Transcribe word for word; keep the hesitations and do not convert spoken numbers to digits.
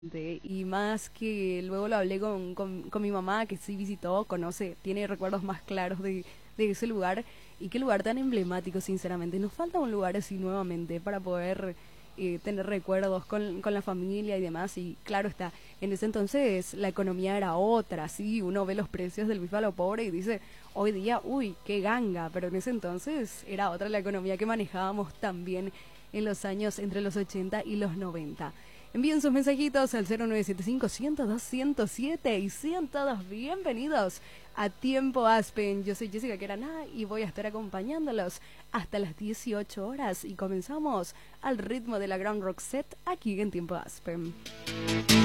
De- Y más que luego lo hablé con, con, con mi mamá, que sí visitó, conoce, tiene recuerdos más claros de, de ese lugar. Y qué lugar tan emblemático, sinceramente. Nos falta un lugar así nuevamente para poder eh, tener recuerdos con, con la familia y demás. Y claro está, en ese entonces la economía era otra, sí, uno ve los precios del bife a lo pobre y dice, hoy día, uy, qué ganga, pero en ese entonces era otra la economía que manejábamos también en los años entre los ochenta y los noventa. Envíen sus mensajitos al cero nueve siete cinco, uno cero dos, uno cero siete y ciento dos. Bienvenidos a Tiempo Aspen. Yo soy Jessica Queraná y voy a estar acompañándolos hasta las dieciocho horas. Y comenzamos al ritmo de la Ground Rock Set aquí en Tiempo Aspen.